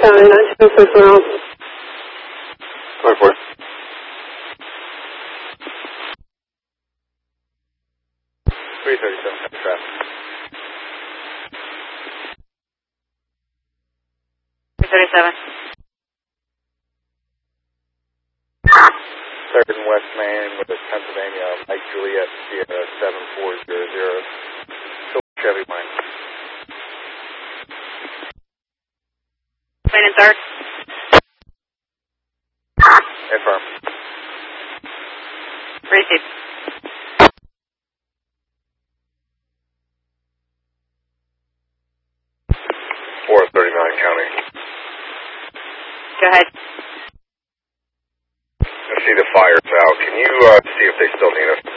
County, 926 miles. 24. 337 traffic. 337. 3rd and West Main with a Pennsylvania Mike Juliet Sierra 7400. Chevy Mine. Main and 3rd. Affirm. Receive. County. Go ahead. I see the fire's out. Can you see if they still need us?